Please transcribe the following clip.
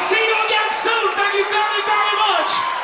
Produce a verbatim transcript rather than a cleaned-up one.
see you again soon. Thank you very, very much.